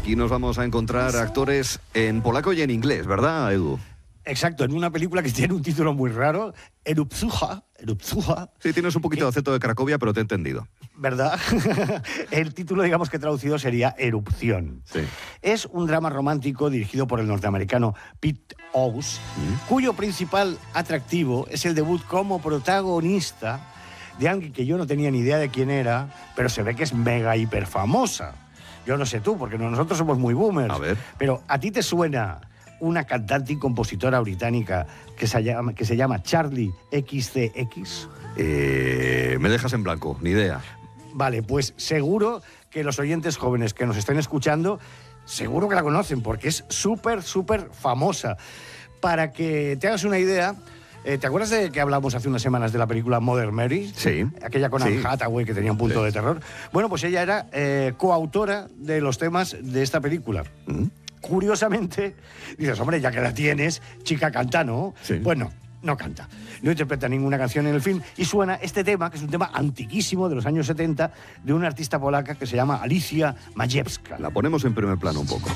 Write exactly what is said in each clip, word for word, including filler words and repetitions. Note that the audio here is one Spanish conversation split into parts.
aquí nos vamos a encontrar actores en polaco y en inglés, ¿verdad, Edu? Exacto, en una película que tiene un título muy raro, Erupzucha, Erupzucha. Sí, tienes un poquito de acento de Cracovia, pero te he entendido. ¿Verdad? El título, digamos que traducido sería Erupción. Sí. Es un drama romántico dirigido por el norteamericano Pete Owes, ¿Mm? cuyo principal atractivo es el debut como protagonista de alguien que yo no tenía ni idea de quién era, pero se ve que es mega hiper famosa. Yo no sé tú, porque nosotros somos muy boomers. A ver. Pero ¿a ti te suena una cantante y compositora británica que se llama, que se llama Charli X C X? Eh, me dejas en blanco, ni idea. Vale, pues seguro que los oyentes jóvenes que nos estén escuchando, seguro que la conocen, porque es súper, súper famosa. Para que te hagas una idea, eh, ¿te acuerdas de que hablamos hace unas semanas de la película Mother Mary? Sí. Aquella con Anne sí. Hathaway que tenía un punto sí. de terror. Bueno, pues ella era eh, coautora de los temas de esta película. ¿Mm? Curiosamente, dices, hombre, ya que la tienes, chica canta, ¿no? Sí. Pues no, no canta. No interpreta ninguna canción en el film y suena este tema, que es un tema antiquísimo de los años setenta, de una artista polaca que se llama Alicja Majewska. La ponemos en primer plano un poco.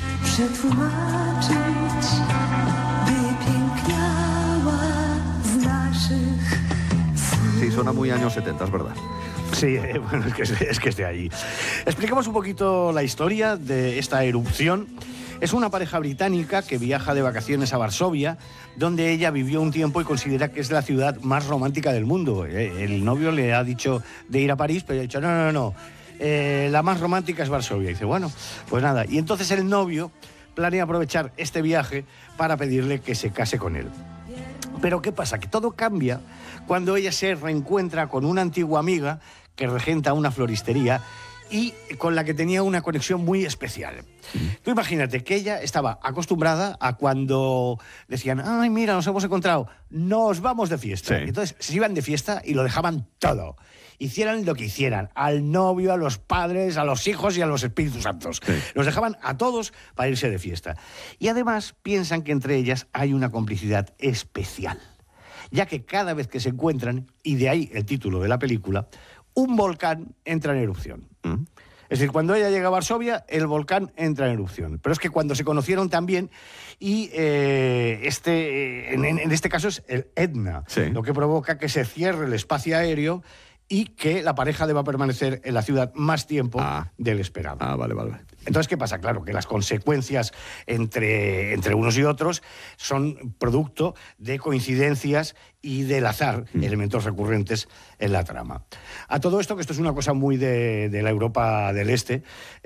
Sí, suena muy años setenta, es verdad. Sí, eh, bueno, es que, es que esté ahí. Expliquemos un poquito la historia de esta erupción. Es una pareja británica que viaja de vacaciones a Varsovia, donde ella vivió un tiempo y considera que es la ciudad más romántica del mundo. El novio le ha dicho de ir a París, pero ha dicho, no, no, no, no. Eh, la más romántica es Varsovia. Y dice, bueno, pues nada. Y entonces el novio planea aprovechar este viaje para pedirle que se case con él. Pero ¿qué pasa? Que todo cambia cuando ella se reencuentra con una antigua amiga que regenta una floristería y con la que tenía una conexión muy especial. Tú imagínate que ella estaba acostumbrada a cuando decían, ay, mira, nos hemos encontrado, nos vamos de fiesta. Sí. Entonces se iban de fiesta y lo dejaban todo. Hicieran lo que hicieran, al novio, a los padres, a los hijos y a los espíritus santos. Sí. Los dejaban a todos para irse de fiesta. Y además piensan que entre ellas hay una complicidad especial, ya que cada vez que se encuentran, y de ahí el título de la película, un volcán entra en erupción. ¿Mm? Es decir, cuando ella llega a Varsovia, el volcán entra en erupción. Pero es que cuando se conocieron también, y eh, este, en, en este caso es el Etna, sí. lo que provoca que se cierre el espacio aéreo y que la pareja deba permanecer en la ciudad más tiempo ah. del esperado. Ah, vale, vale. Entonces, ¿qué pasa? Claro, que las consecuencias entre, entre unos y otros son producto de coincidencias y del azar, mm. elementos recurrentes en la trama. A todo esto, que esto es una cosa muy de, de la Europa del Este,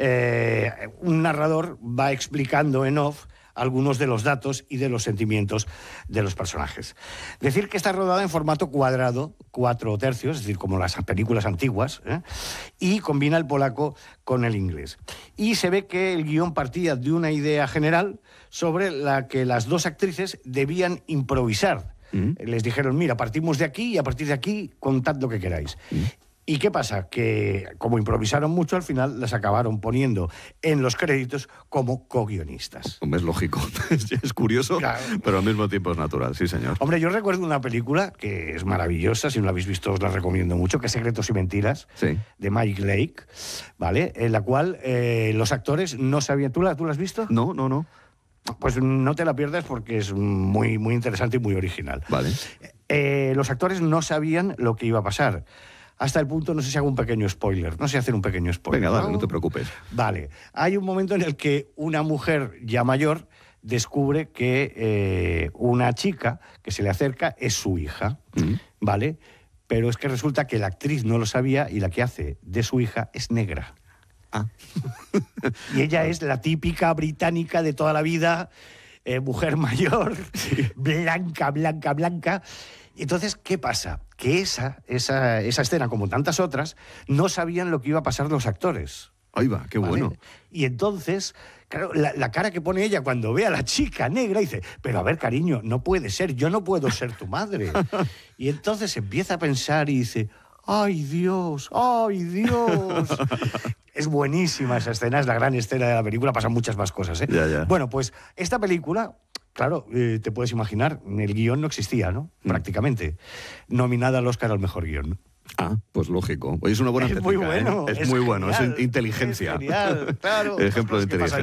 eh, un narrador va explicando en off algunos de los datos y de los sentimientos de los personajes. Decir que está rodada en formato cuadrado, cuatro tercios, es decir, como las películas antiguas, ¿eh? y combina el polaco con el inglés. Y se ve que el guión partía de una idea general sobre la que las dos actrices debían improvisar. ¿Mm? Les dijeron, mira, partimos de aquí y a partir de aquí contad lo que queráis. ¿Mm? ¿Y qué pasa? Que como improvisaron mucho, al final las acabaron poniendo en los créditos como co-guionistas. Hombre, es lógico. Es curioso, claro. pero al mismo tiempo es natural, sí, señor. Hombre, yo recuerdo una película que es maravillosa, si no la habéis visto os la recomiendo mucho, que es Secretos y Mentiras, sí. de Mike Lake, ¿vale? En la cual eh, los actores no sabían... ¿Tú la, ¿Tú la has visto? No, no, no. Pues no te la pierdas porque es muy, muy interesante y muy original. Vale. Eh, los actores no sabían lo que iba a pasar. Hasta el punto, no sé si hago un pequeño spoiler, no sé hacer un pequeño spoiler. Venga, dale, no, no te preocupes. Vale, hay un momento en el que una mujer ya mayor descubre que eh, una chica que se le acerca es su hija, mm. ¿vale? Pero es que resulta que la actriz no lo sabía y la que hace de su hija es negra. Ah. Y ella es la típica británica de toda la vida, eh, mujer mayor, sí. blanca, blanca, blanca. Entonces, ¿qué pasa? Que esa, esa, esa escena, como tantas otras, no sabían lo que iba a pasar los actores. Ahí va, qué ¿vale? bueno. Y entonces, claro, la, la cara que pone ella cuando ve a la chica negra dice, pero a ver, cariño, no puede ser, yo no puedo ser tu madre. Y entonces empieza a pensar y dice, ¡ay, Dios! ¡Ay, Dios! Es buenísima esa escena, es la gran escena de la película, pasan muchas más cosas, ¿eh? Ya, ya. Bueno, pues esta película... Claro, eh, te puedes imaginar, el guión no existía, ¿no? Mm. Prácticamente. Nominada al Oscar al mejor guión. Ah, pues lógico. Oye, es una buena es técnica, muy bueno. ¿eh? Es, es muy genial, bueno, es inteligencia. Es genial, claro. Ejemplo de inteligencia.